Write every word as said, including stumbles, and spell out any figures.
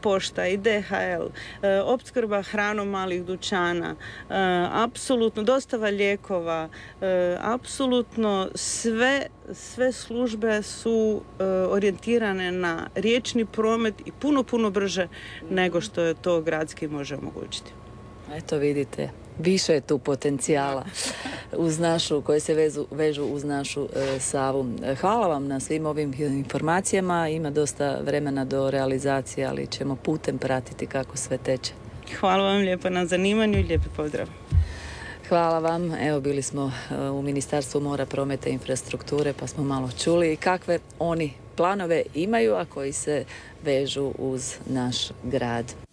pošta i D H L, opskrba hranom malih dućana, apsolutno dostava lijekova, apsolutno sve, sve službe su orijentirane na riječni promet i puno, puno brže nego što je to gradski može omogućiti. Eto vidite, više je tu potencijala uz našu, koje se vezu, vežu uz našu e, Savu. Hvala vam na svim ovim informacijama. Ima dosta vremena do realizacije, ali ćemo putem pratiti kako sve teče. Hvala vam lijepo na zanimanju i lijepi pozdrav. Hvala vam. Evo, bili smo u Ministarstvu mora, prometa i infrastrukture, pa smo malo čuli kakve oni planove imaju, a koji se vežu uz naš grad.